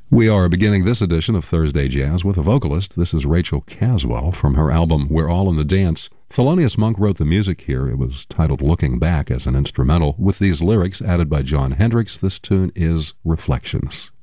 We are beginning this edition of Thursday Jazz with a vocalist. This is Rachel Caswell from her album We're All in the Dance. Thelonious Monk wrote the music here. It was titled Looking Back as an instrumental. With these lyrics added by Jon Hendricks, this tune is Reflections.